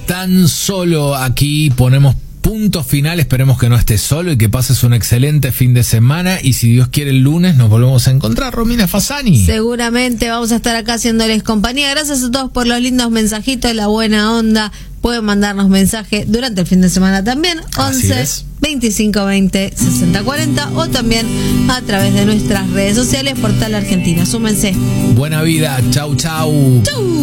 tan solo. Aquí ponemos punto final, esperemos que no estés solo y que pases un excelente fin de semana, y si Dios quiere el lunes nos volvemos a encontrar, Romina Fasani. Seguramente vamos a estar acá haciéndoles compañía. Gracias a todos por los lindos mensajitos, la buena onda. Pueden mandarnos mensaje durante el fin de semana también, 11 25 20 60 40, o también a través de nuestras redes sociales, Portal Argentina. Súmense. Buena vida, chau chau. Chau.